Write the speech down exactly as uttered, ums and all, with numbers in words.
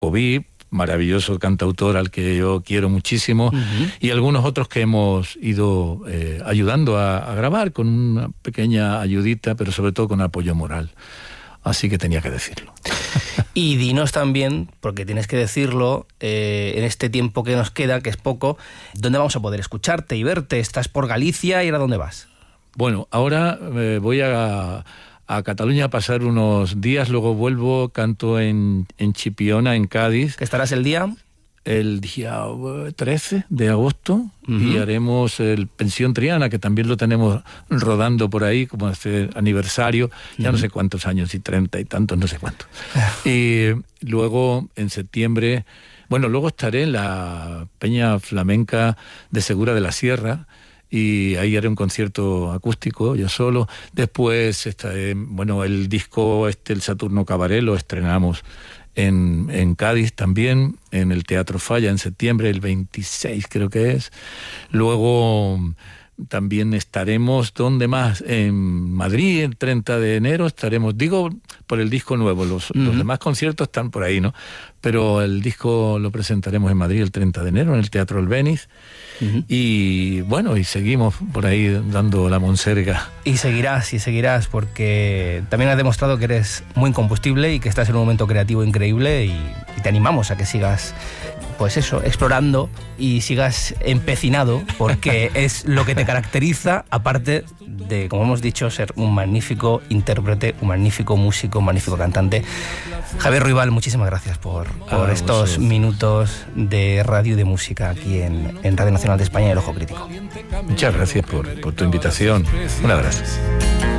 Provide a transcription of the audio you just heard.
Oví, maravilloso cantautor al que yo quiero muchísimo, uh-huh. y algunos otros que hemos ido eh, ayudando a, a grabar con una pequeña ayudita, pero sobre todo con apoyo moral. Así que tenía que decirlo. Y dinos también, porque tienes que decirlo, eh, en este tiempo que nos queda, que es poco, ¿dónde vamos a poder escucharte y verte? ¿Estás por Galicia y ahora dónde vas? Bueno, ahora eh, voy a, a Cataluña a pasar unos días, luego vuelvo, canto en, en Chipiona, en Cádiz. ¿Que estarás el día? El día trece de agosto, uh-huh. y haremos el Pensión Triana, que también lo tenemos rodando por ahí, como este aniversario, ya uh-huh. no sé cuántos años, y treinta y tantos, no sé cuántos. Y luego, en septiembre, bueno, luego estaré en la Peña Flamenca de Segura de la Sierra, y ahí haré un concierto acústico, yo solo. Después, estaré, bueno, el disco, este, el Saturno Cabaret, lo estrenamos En, en Cádiz también, en el Teatro Falla en septiembre, el veintiséis creo que es. Luego también estaremos, ¿dónde más? En Madrid, el treinta de enero estaremos, digo, por el disco nuevo, los, uh-huh. los demás conciertos están por ahí, ¿no? Pero el disco lo presentaremos en Madrid el treinta de enero, en el Teatro Albéniz. Uh-huh. Y bueno, y seguimos por ahí dando la monserga. Y seguirás, y seguirás, porque también has demostrado que eres muy incombustible y que estás en un momento creativo increíble, y, y te animamos a que sigas, pues eso, explorando y sigas empecinado, porque es lo que te caracteriza, aparte de, como hemos dicho, ser un magnífico intérprete, un magnífico músico, un magnífico cantante. Javier Ruibal, muchísimas gracias por, por ah, estos vosotros. minutos de radio y de música aquí en, en Radio Nacional de España y El Ojo Crítico. Muchas gracias por, por tu invitación. Un abrazo.